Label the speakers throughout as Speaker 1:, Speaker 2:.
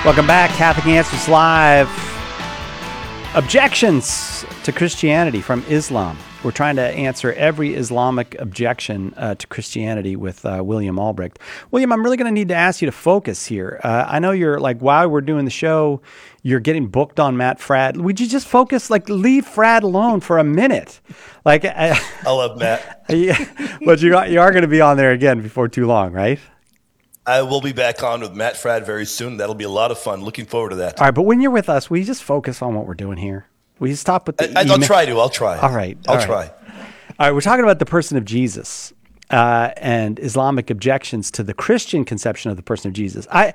Speaker 1: Welcome back, Catholic Answers Live. Objections to Christianity from Islam. We're trying to answer every Islamic objection to Christianity with William Albrecht. William, I'm really going to need to ask you to focus here. I know you're like, while we're doing the show, you're getting booked on Matt Fradd. Would you just focus, like, leave Fradd alone for a minute? Like,
Speaker 2: I love Matt.
Speaker 1: Yeah, but you are going to be on there again before too long, right?
Speaker 2: I will be back on with Matt Fradd very soon. That'll be a lot of fun. Looking forward to that.
Speaker 1: All right, but when you're with us, will you just focus on what we're doing here? Will you stop with the
Speaker 2: I'll try to. I'll try.
Speaker 1: All right.
Speaker 2: I'll try.
Speaker 1: All right, we're talking about the person of Jesus and Islamic objections to the Christian conception of the person of Jesus. It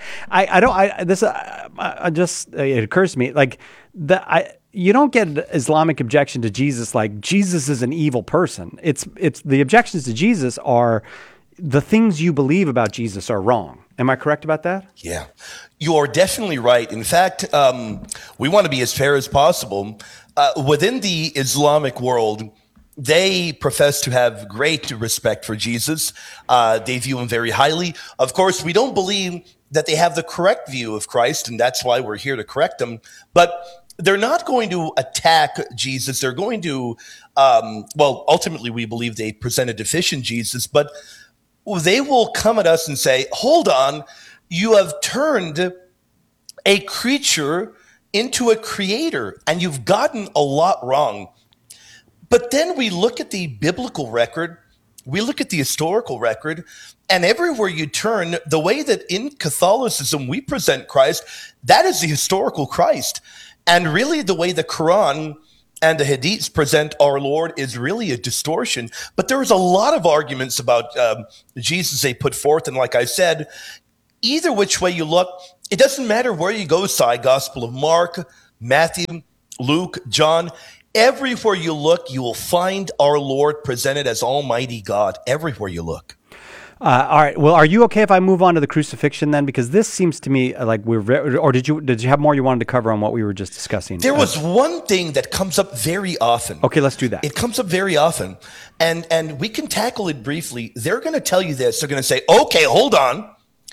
Speaker 1: occurs to me, like, you don't get an Islamic objection to Jesus like Jesus is an evil person. It's the objections to Jesus are the things you believe about Jesus are wrong. Am I correct about that?
Speaker 2: Yeah, you are definitely right. In fact, we want to be as fair as possible. Within the Islamic world, they profess to have great respect for Jesus. They view him very highly. Of course, we don't believe that they have the correct view of Christ, and that's why we're here to correct them. But they're not going to attack Jesus. They're going to, ultimately, we believe they present a deficient Jesus, but they will come at us and say, hold on, you have turned a creature into a creator, and you've gotten a lot wrong. But then we look at the biblical record, we look at the historical record, and everywhere you turn, the way that in Catholicism we present Christ, that is the historical Christ. And really the way the Quran and the Hadiths present our Lord is really a distortion. But there is a lot of arguments about Jesus they put forth. And like I said, either which way you look, it doesn't matter where you go, Gospel of Mark, Matthew, Luke, John. Everywhere you look, you will find our Lord presented as Almighty God. Everywhere you look.
Speaker 1: All right. Well, are you okay if I move on to the crucifixion then? Because this seems to me like or did you have more you wanted to cover on what we were just discussing?
Speaker 2: There was one thing that comes up very often.
Speaker 1: Okay, let's do that.
Speaker 2: It comes up very often, and we can tackle it briefly. They're going to tell you this. They're going to say, okay, hold on.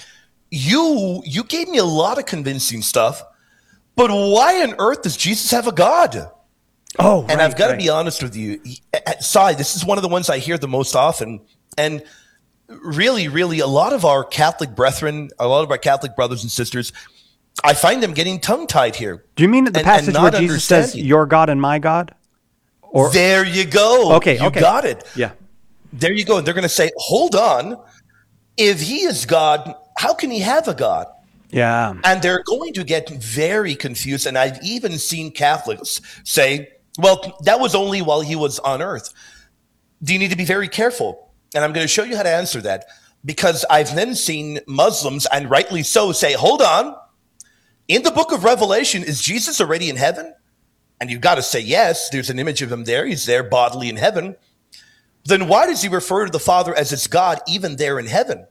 Speaker 2: You gave me a lot of convincing stuff, but why on earth does Jesus have a God?
Speaker 1: Oh,
Speaker 2: and I've got to be honest with you, Cy, this is one of the ones I hear the most often. And really, a lot of our Catholic brethren, a lot of our Catholic brothers and sisters, I find them getting tongue-tied here.
Speaker 1: Do you mean the passage where Jesus says, your God and my God?
Speaker 2: Or there you go.
Speaker 1: Okay,
Speaker 2: you got it.
Speaker 1: Yeah.
Speaker 2: There you go. They're going to say, hold on. If he is God, how can he have a God?
Speaker 1: Yeah.
Speaker 2: And they're going to get very confused. And I've even seen Catholics say, well, that was only while he was on earth. Do you need to be very careful? And I'm going to show you how to answer that, because I've then seen Muslims, and rightly so, say, hold on. In the book of Revelation, is Jesus already in heaven? And you've got to say, yes, there's an image of him there. He's there bodily in heaven. Then why does he refer to the Father as his God even there in heaven?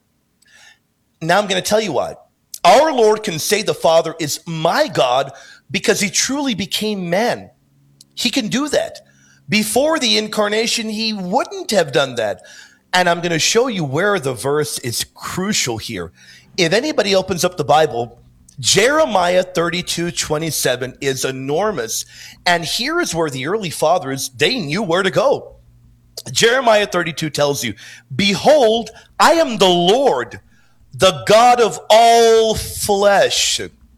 Speaker 2: Now I'm going to tell you why. Our Lord can say the Father is my God because he truly became man. He can do that. Before the incarnation, he wouldn't have done that. And I'm going to show you where the verse is crucial here. If anybody opens up the Bible, Jeremiah 32:27 is enormous. And here is where the early fathers, they knew where to go. Jeremiah 32 tells you, behold, I am the Lord, the God of all flesh.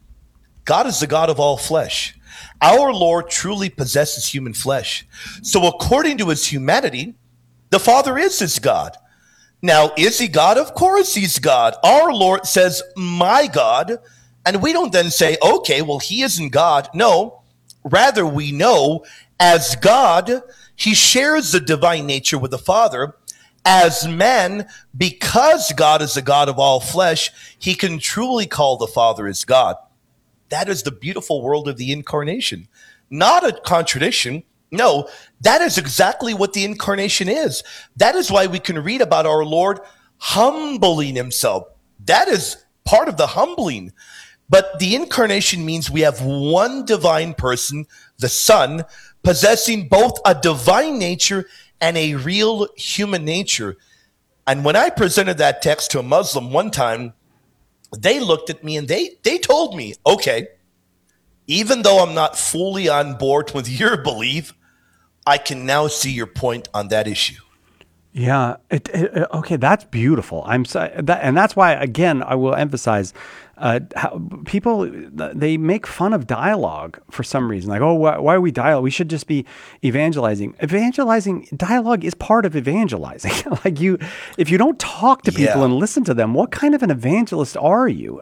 Speaker 2: God is the God of all flesh. Our Lord truly possesses human flesh. So according to his humanity, the Father is his God. Now, is he God? Of course he's God. Our Lord says, my God. And we don't then say, okay, well, he isn't God. No, rather we know as God, he shares the divine nature with the Father. As man, because God is the God of all flesh, he can truly call the Father his God. That is the beautiful world of the incarnation. Not a contradiction. No, that is exactly what the incarnation is. That is why we can read about our Lord humbling himself. That is part of the humbling. But the incarnation means we have one divine person, the Son, possessing both a divine nature and a real human nature. And when I presented that text to a Muslim one time, they looked at me and they told me, okay, even though I'm not fully on board with your belief, I can now see your point on that issue.
Speaker 1: Yeah. Okay, that's beautiful. And that's why, again, I will emphasize how people, they make fun of dialogue for some reason. Like, oh, why are we dialogue? We should just be evangelizing. Dialogue is part of evangelizing. Like if you don't talk to people and listen to them, what kind of an evangelist are you?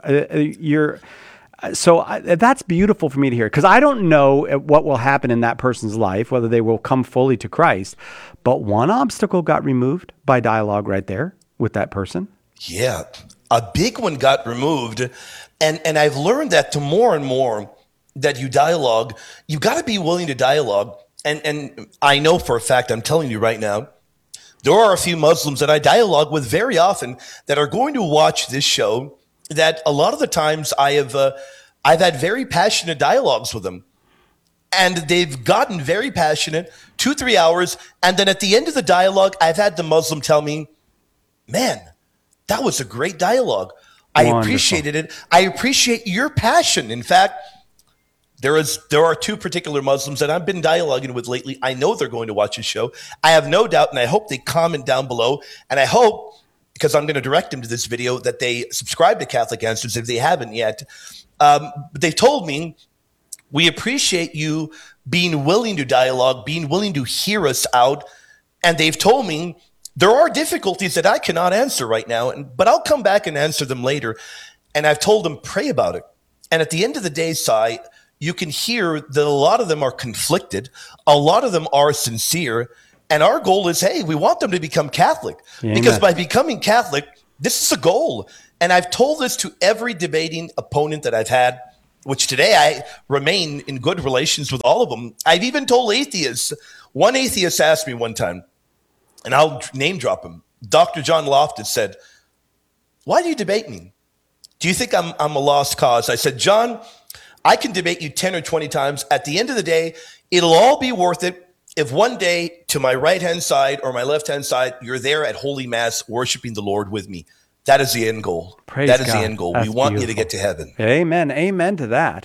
Speaker 1: That's beautiful for me to hear, because I don't know what will happen in that person's life, whether they will come fully to Christ. But one obstacle got removed by dialogue right there with that person.
Speaker 2: Yeah, a big one got removed. And I've learned that to more and more that you dialogue, you got to be willing to dialogue. And I know for a fact, I'm telling you right now, there are a few Muslims that I dialogue with very often that are going to watch this show, that a lot of the times I've had very passionate dialogues with them, and they've gotten very passionate 2-3 hours. And then at the end of the dialogue, I've had the Muslim tell me, man, that was a great dialogue. I appreciated it. I appreciate your passion. In fact, there are 2 particular Muslims that I've been dialoguing with lately. I know they're going to watch this show. I have no doubt, and I hope they comment down below. And I hope, because I'm going to direct them to this video, that they subscribe to Catholic Answers if they haven't yet. But they've told me, we appreciate you being willing to dialogue, being willing to hear us out. And they've told me there are difficulties that I cannot answer right now, but I'll come back and answer them later. And I've told them, pray about it. And at the end of the day, Sai, you can hear that a lot of them are conflicted. A lot of them are sincere. And our goal is, hey, we want them to become Catholic. Amen. Because by becoming Catholic, this is a goal. And I've told this to every debating opponent that I've had, which today I remain in good relations with all of them. I've even told atheists. One atheist asked me one time, and I'll name drop him. Dr. John Loftus said, why do you debate me? Do you think I'm a lost cause? I said, John, I can debate you 10 or 20 times. At the end of the day, it'll all be worth it if one day to my right-hand side or my left-hand side, you're there at Holy Mass worshiping the Lord with me. That is the end goal.
Speaker 1: Praise
Speaker 2: that is
Speaker 1: God.
Speaker 2: the end goal.
Speaker 1: That's
Speaker 2: we want
Speaker 1: beautiful.
Speaker 2: you to get to heaven.
Speaker 1: Amen. Amen to that.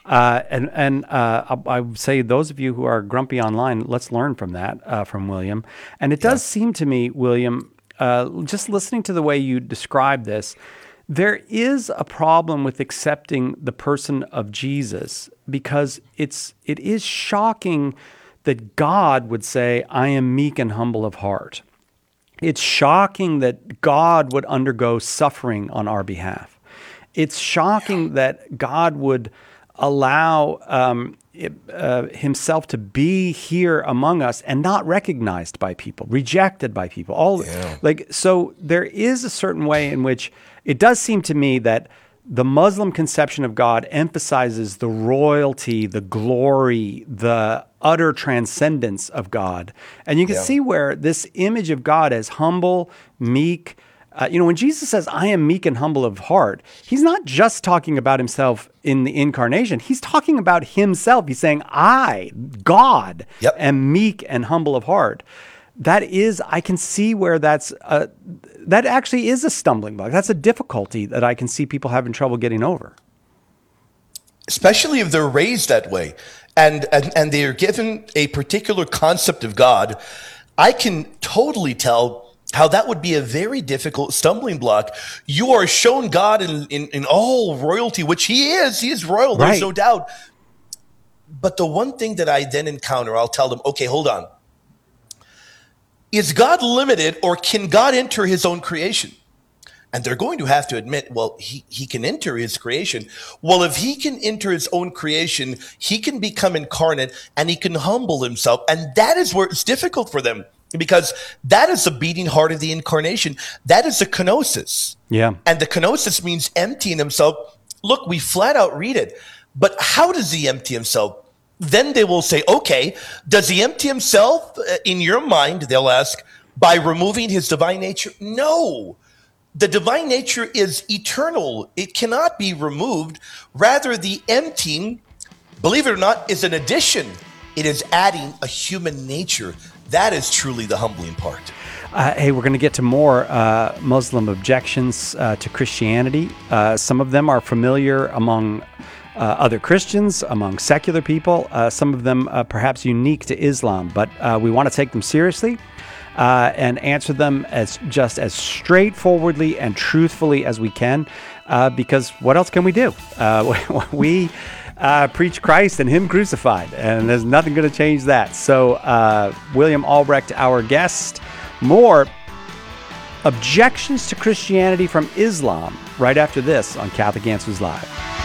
Speaker 1: I would say those of you who are grumpy online, let's learn from that, from William. And it does seem to me, William, just listening to the way you describe this, there is a problem with accepting the person of Jesus, because it is shocking that God would say, I am meek and humble of heart. It's shocking that God would undergo suffering on our behalf. It's shocking that God would allow himself to be here among us and not recognized by people, rejected by people. So there is a certain way in which it does seem to me that the Muslim conception of God emphasizes the royalty, the glory, the utter transcendence of God. And you can see where this image of God as humble, meek, when Jesus says, I am meek and humble of heart, he's not just talking about himself in the incarnation. He's talking about himself. He's saying, I, God, am meek and humble of heart. That is, I can see where that actually is a stumbling block. That's a difficulty that I can see people having trouble getting over.
Speaker 2: Especially if they're raised that way and they are given a particular concept of God. I can totally tell how that would be a very difficult stumbling block. You are shown God in all royalty, which he is royal, there's no doubt. But the one thing that I then encounter, I'll tell them, okay, hold on. Is God limited, or can God enter his own creation? And they're going to have to admit, well, he can enter his creation. Well, if he can enter his own creation, he can become incarnate and he can humble himself. And that is where it's difficult for them, because that is the beating heart of the incarnation. That is the kenosis. Yeah. And the kenosis means emptying himself. Look, we flat out read it. But how does he empty himself? Then they will say, okay, does he empty himself in your mind? They'll ask, by removing his divine nature? No. The divine nature is eternal. It cannot be removed. Rather, the emptying, believe it or not, is an addition. It is adding a human nature. That is truly the humbling part.
Speaker 1: Hey, we're going to get to more Muslim objections to Christianity. Some of them are familiar among other Christians, among secular people. Some of them perhaps unique to Islam, but we want to take them seriously and answer them as straightforwardly and truthfully as we can, because what else can we do? We preach Christ and Him crucified, and there's nothing going to change that. So William Albrecht, our guest. More objections to Christianity from Islam right after this on Catholic Answers Live.